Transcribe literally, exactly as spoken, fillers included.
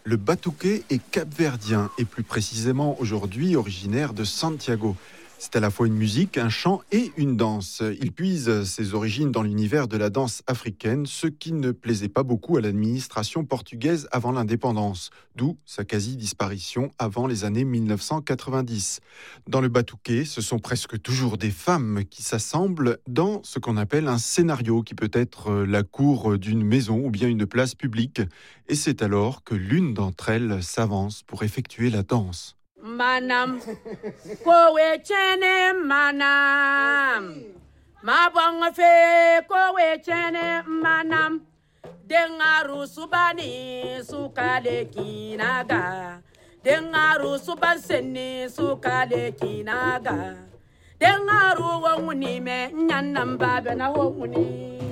Le batuqué est capverdien et plus précisément aujourd'hui originaire de Santiago. C'est à la fois une musique, un chant et une danse. Il puise ses origines dans l'univers de la danse africaine, ce qui ne plaisait pas beaucoup à l'administration portugaise avant l'indépendance, d'où sa quasi-disparition avant les années mille neuf cent quatre-vingt-dix. Dans le batuqué, ce sont presque toujours des femmes qui s'assemblent dans ce qu'on appelle un scénario, qui peut être la cour d'une maison ou bien une place publique. Et c'est alors que l'une d'entre elles s'avance pour effectuer la danse. Manam, kowe chene manam, mabong fe kowe chene manam, dengaru subani sukale kinaga, dengaru suban seni sukale kinaga, dengaru wonguni me nyanam babe na wonguni.